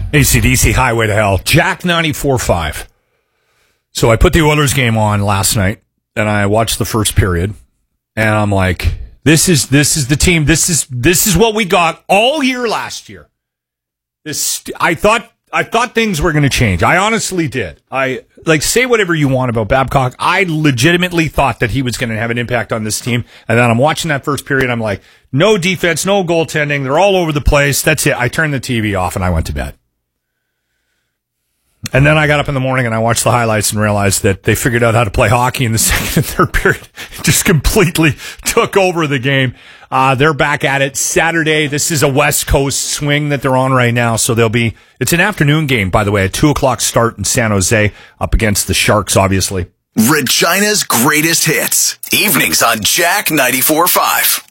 AC/DC Highway to Hell. Jack 94.5. So I put the Oilers game on last night, and I watched the first period, and I'm like, this is the team. This is what we got all year last year. I thought things were going to change. I honestly did. Say whatever you want about Babcock. I legitimately thought that he was going to have an impact on this team. And then I'm watching that first period. I'm like, no defense, no goaltending. They're all over the place. That's it. I turned the TV off and I went to bed. And then I got up in the morning and I watched the highlights and realized that they figured out how to play hockey in the second and third period. Just completely took over the game. They're back at it Saturday. This is a West Coast swing that they're on right now. So it's an afternoon game, by the way, a 2:00 start in San Jose up against the Sharks, obviously. Regina's greatest hits. Evenings on Jack 94.5.